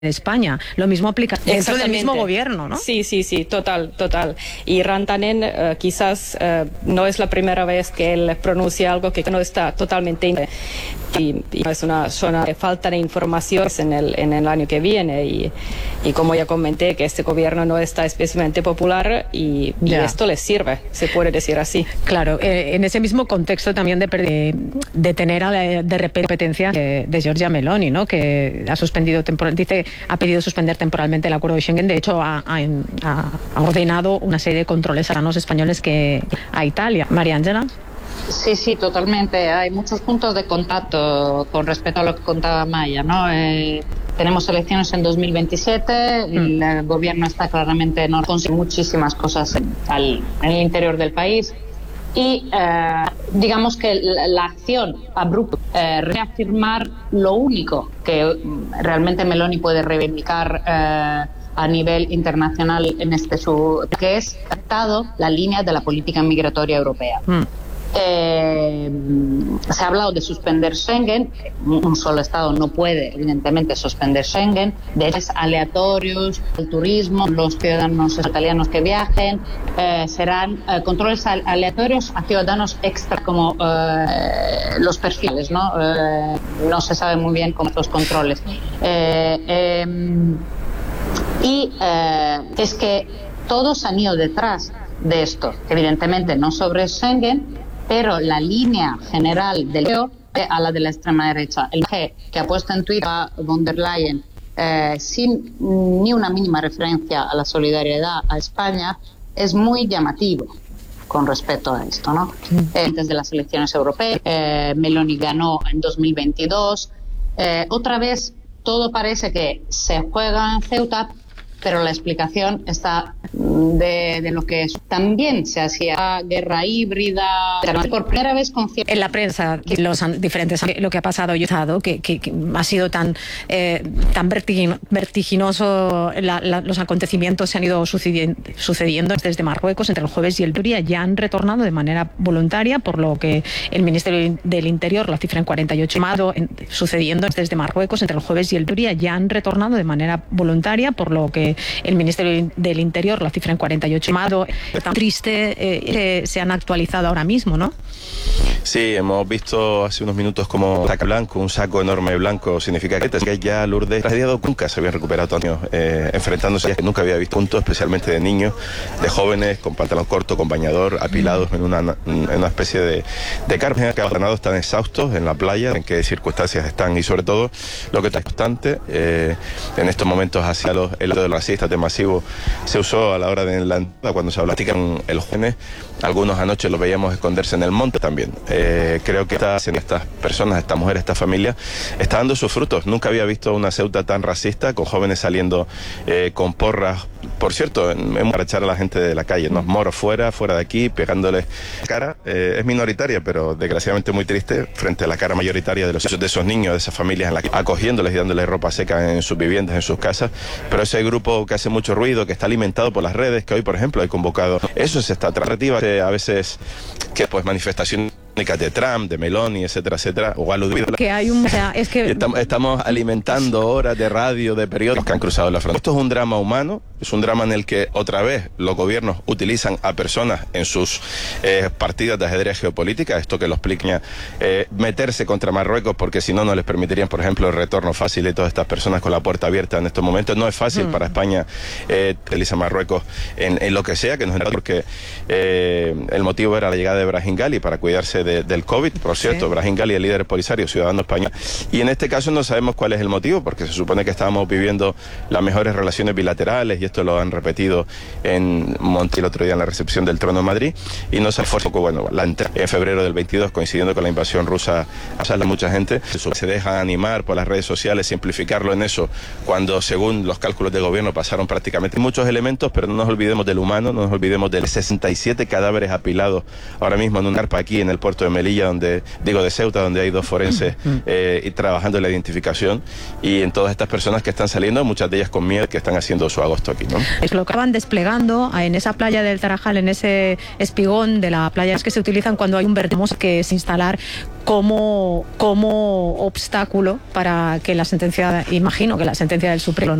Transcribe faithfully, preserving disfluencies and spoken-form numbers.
España. Lo mismo aplica dentro del mismo gobierno, ¿no? Sí, sí, sí, total, total. Y Rantanen uh, quizás uh, no es la primera vez que él pronuncia algo que no está totalmente y, y es una zona de falta de información en el, en el año que viene y, y como ya comenté que este gobierno no está especialmente popular y, y esto les sirve, se puede decir así. Claro, eh, en ese mismo contexto también de, de, de tener a la, de repetencia de, de Giorgia Meloni, ¿no? Que ha suspendido temporal, dice ha pedido suspender temporalmente el acuerdo de Schengen. De hecho, ha, ha, ha ordenado una serie de controles a los españoles que a Italia. María Ángela. Sí, sí, totalmente. Hay muchos puntos de contacto con respecto a lo que contaba Maya, ¿no? Eh, tenemos elecciones en dos mil veintisiete, mm. el gobierno está claramente no consigue muchísimas cosas en, al, en el interior del país. Y eh, digamos que la, la acción abrupta, eh, reafirmar lo único que realmente Meloni puede reivindicar eh, a nivel internacional en este su que es tratado la línea de la política migratoria europea. Mm. Eh, se ha hablado de suspender Schengen. Un solo Estado no puede, evidentemente, suspender Schengen. De hecho, aleatorios, el turismo, los ciudadanos italianos que viajen, eh, serán eh, controles aleatorios a ciudadanos extra, como eh, los perfiles, ¿no? Eh, no se sabe muy bien cómo estos controles. Eh, eh, y eh, es que todos han ido detrás de esto, evidentemente no sobre Schengen, pero la línea general del E U a la de la extrema derecha, el G que ha puesto en Twitter a von der Leyen eh, sin ni una mínima referencia a la solidaridad a España, es muy llamativo con respecto a esto, ¿no? Eh, antes de las elecciones europeas, eh, Meloni ganó en dos mil veintidós, eh, otra vez todo parece que se juega en Ceuta, pero la explicación está de, de lo que es. También se hacía guerra híbrida. Por primera vez confía en la prensa los diferentes lo que ha pasado yo que, que, que ha sido tan eh, tan vertiginoso la, la, los acontecimientos se han ido sucediendo, sucediendo desde Marruecos entre el jueves y el viernes. Ya han retornado de manera voluntaria, por lo que el Ministerio del Interior la cifra en cuarenta y ocho en, sucediendo desde Marruecos entre el jueves y el viernes. Ya han retornado de manera voluntaria, por lo que el Ministerio del Interior la cifra en cuarenta y ocho. Tan triste eh, se han actualizado ahora mismo, ¿no? Sí, hemos visto hace unos minutos como saco blanco, un saco enorme blanco significa que ya Lourdes radiado nunca se habían recuperado años, eh, enfrentándose a que nunca había visto juntos, especialmente de niños, de jóvenes con pantalón corto, con bañador, apilados en una, en una especie de, de carpa, que los están exhaustos en la playa, en qué circunstancias están y sobre todo lo que está constante eh, en estos momentos hacia los, el de los racistas de masivo se usó a la hora de la cuando se hablaba con el jóvenes, algunos anoche los veíamos esconderse en el monte también. Eh, creo que estas, estas personas, estas mujeres, esta familia está dando sus frutos. Nunca había visto una Ceuta tan racista, con jóvenes saliendo eh, con porras, por cierto, para echar a la gente de la calle, ¿no? Moros fuera, fuera de aquí, pegándoles cara. Eh, es minoritaria, pero desgraciadamente muy triste frente a la cara mayoritaria de, los, de esos niños, de esas familias, en la que, acogiéndoles y dándoles ropa seca en sus viviendas, en sus casas. Pero ese grupo que hace mucho ruido, que está alimentado por las redes, que hoy, por ejemplo, hay convocado, eso es esta narrativa que a veces, que pues manifestaciones de Trump, de Meloni, etcétera, etcétera, o aludido. Que hay un, o sea, es que estamos, estamos alimentando horas de radio, de periódicos que han cruzado la frontera. Esto es un drama humano, es un drama en el que otra vez los gobiernos utilizan a personas en sus eh, partidas de ajedrez geopolítica, esto que lo explica eh, meterse contra Marruecos, porque si no, no les permitirían, por ejemplo, el retorno fácil de todas estas personas con la puerta abierta en estos momentos. No es fácil mm. para España eh, utilizar Marruecos en, en lo que sea, que nos porque eh, el motivo era la llegada de Brahim Ghali para cuidarse de De, del COVID, por cierto, sí. Brahim Ghali, el líder polisario, ciudadano español. Y en este caso no sabemos cuál es el motivo, porque se supone que estábamos viviendo las mejores relaciones bilaterales, y esto lo han repetido en Monti el otro día en la recepción del Trono de Madrid, y no se fue poco, bueno, la entrada en febrero del veintidós, coincidiendo con la invasión rusa a mucha gente, se deja animar por las redes sociales, simplificarlo en eso, cuando según los cálculos del gobierno pasaron prácticamente muchos elementos, pero no nos olvidemos del humano, no nos olvidemos de sesenta y siete cadáveres apilados ahora mismo en un carpa aquí en el puerto puerto de Melilla, donde digo de Ceuta, donde hay dos forenses eh, y trabajando en la identificación, y en todas estas personas que están saliendo, muchas de ellas con miedo, que están haciendo su agosto aquí, ¿no? Es lo que acaban desplegando en esa playa del Tarajal, en ese espigón de la playa, es que se utilizan cuando hay un vertemos, que es instalar como, como obstáculo para que la sentencia, imagino que la sentencia del Supremo